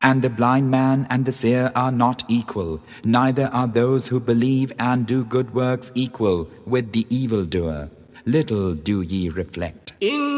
And the blind man and the seer are not equal, neither are those who believe and do good works equal with the evildoer. Little do ye reflect.